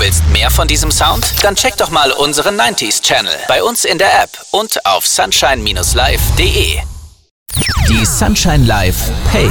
willst mehr von diesem Sound? Dann check doch mal unseren 90s Channel bei uns in der App und auf sunshine-live.de. Die Sunshine Live Page.